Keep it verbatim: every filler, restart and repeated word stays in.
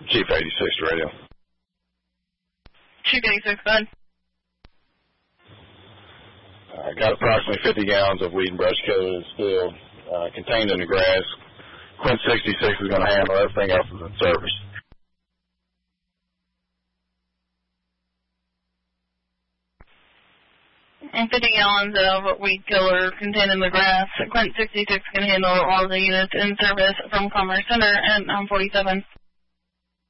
Chief eighty-six radio. Chief eighty-six, go ahead. I got approximately fifty gallons of weed and brush killer that's still uh, contained in the grass. Quint sixty-six is going to handle everything else is in service. And fifty gallons of weed killer contained in the grass. Quint sixty-six can handle all the units in service from Commerce Center and um, forty-seven.